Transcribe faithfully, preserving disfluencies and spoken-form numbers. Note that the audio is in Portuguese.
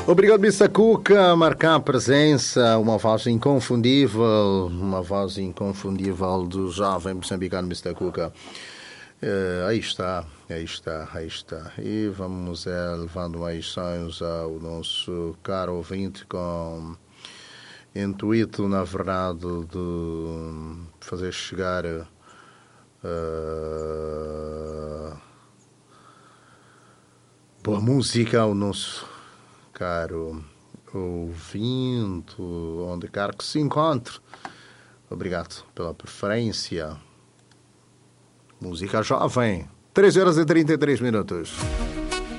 Obrigado, mister Cuca, a marcar a presença, uma voz inconfundível, uma voz inconfundível do jovem moçambicano mister Cuca. Uh, aí está, aí está, aí está. E vamos é, levando mais sonhos ao nosso caro ouvinte com intuito, na verdade, de fazer chegar uh, boa música ao nosso caro ouvinte, onde quer que se encontre. Obrigado pela preferência. Música jovem. três horas e trinta e três minutos.